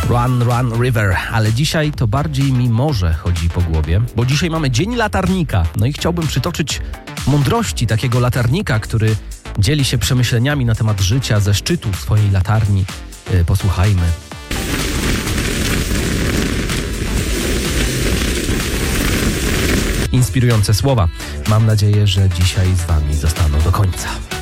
Run, Run River, ale dzisiaj to bardziej mi morze chodzi po głowie, bo dzisiaj mamy Dzień Latarnika. No i chciałbym przytoczyć mądrości takiego latarnika, który dzieli się przemyśleniami na temat życia ze szczytu swojej latarni. Posłuchajmy. Inspirujące słowa. Mam nadzieję, że dzisiaj z Wami zostaną do końca.